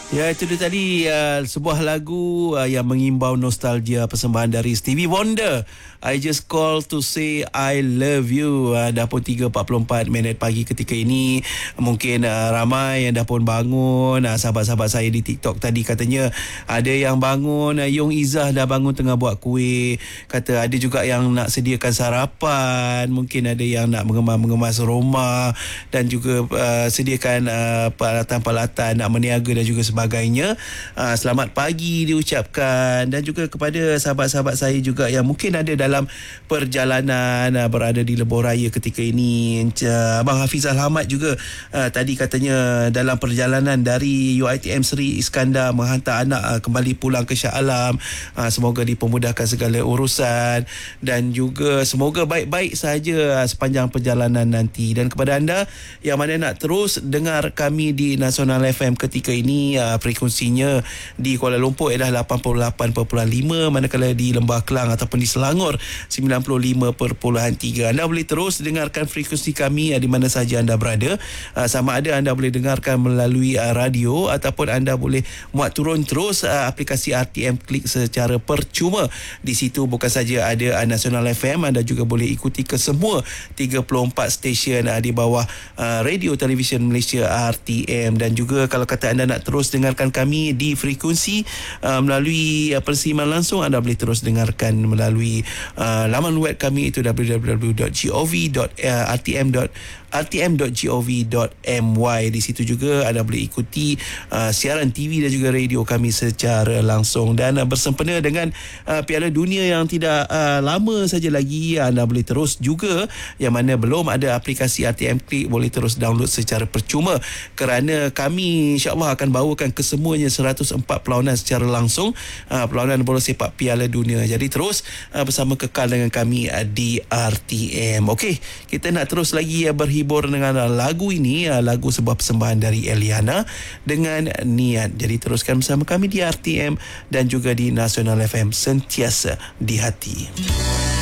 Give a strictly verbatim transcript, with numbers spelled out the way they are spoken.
Ya, itu dia tadi uh, sebuah lagu uh, yang mengimbau nostalgia, persembahan dari Stevie Wonder. I just call to say I love you. Uh, dah pun tiga empat puluh empat minit pagi ketika ini. Mungkin uh, ramai yang dah pun bangun. Uh, sahabat-sahabat saya di TikTok tadi katanya ada yang bangun. Uh, Yung Izzah dah bangun tengah buat kuih. Kata ada juga yang nak sediakan sarapan. Mungkin ada yang nak mengemas-mengemas rumah dan juga uh, sediakan uh, peralatan-peralatan nak meniaga dan juga sebagainya. sebagainya. Uh, selamat pagi diucapkan, dan juga kepada sahabat-sahabat saya juga yang mungkin ada dalam perjalanan uh, berada di lebuh raya ketika ini. Uh, Abang Hafizal Hamad juga uh, tadi katanya dalam perjalanan dari U I T M Seri Iskandar menghantar anak uh, kembali pulang ke Shah Alam. Uh, semoga dipermudahkan segala urusan dan juga semoga baik-baik saja uh, sepanjang perjalanan nanti. Dan kepada anda yang mana nak terus dengar kami di Nasional F M ketika ini, uh, frekuensinya di Kuala Lumpur ialah lapan puluh lapan perpuluhan lima, manakala di Lembah Kelang ataupun di Selangor sembilan puluh lima perpuluhan tiga. Anda boleh terus dengarkan frekuensi kami uh, di mana saja anda berada. Uh, sama ada anda boleh dengarkan melalui uh, radio ataupun anda boleh muat turun terus uh, aplikasi R T M Klik secara percuma. Di situ bukan saja ada uh, Nasional F M, anda juga boleh ikuti ke semua tiga puluh empat stesen uh, di bawah uh, Radio Television Malaysia R T M. Dan juga kalau kata anda nak terus dengarkan kami di frekuensi uh, melalui uh, persiaran langsung, anda boleh terus dengarkan melalui uh, laman web kami, itu w w w dot gov dot r t m dot r t m dot gov dot m y. Di situ juga anda boleh ikuti uh, siaran T V dan juga radio kami secara langsung. Dan uh, bersempena dengan uh, Piala Dunia yang tidak uh, lama saja lagi, anda boleh terus juga, yang mana belum ada aplikasi R T M Klik, boleh terus download secara percuma, kerana kami insya-Allah akan bawakan kesemuanya seratus empat perlawanan secara langsung, uh, perlawanan bola sepak Piala Dunia. Jadi terus uh, bersama kekal dengan kami uh, di R T M. Okey, kita nak terus lagi uh, berhibur dengan uh, lagu ini, uh, lagu sebuah persembahan dari Eliana dengan Niat. Jadi teruskan bersama kami di R T M dan juga di Nasional F M, sentiasa di hati.